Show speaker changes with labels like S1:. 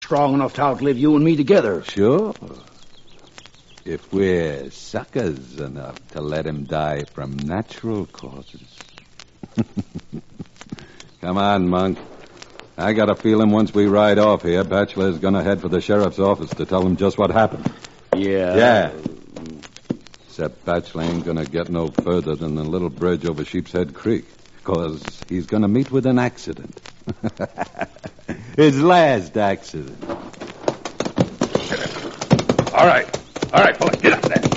S1: strong enough to outlive you and me together.
S2: Sure. If we're suckers enough to let him die from natural causes. Come on, Monk. I got a feeling once we ride off here, Batchelor's going to head for the sheriff's office to tell him just what happened.
S1: Yeah.
S2: Except Batchelor ain't going to get no further than the little bridge over Sheepshead Creek, because he's going to meet with an accident. His last accident.
S3: All right, boy, get up there.